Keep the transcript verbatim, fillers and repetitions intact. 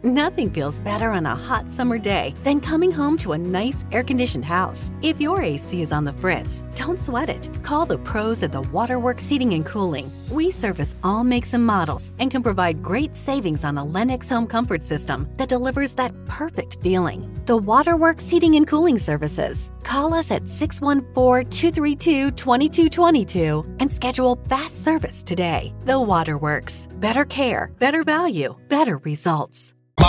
Nothing feels better on a hot summer day than coming home to a nice air-conditioned house. If your A C is on the fritz, don't sweat it. Call the pros at the Waterworks Heating and Cooling. We service all makes and models and can provide great savings on a Lennox home comfort system that delivers that perfect feeling. The Waterworks Heating and Cooling Services. Call us at six one four, two three two, two two two two and schedule fast service today. The Waterworks. Better care, better value, better results.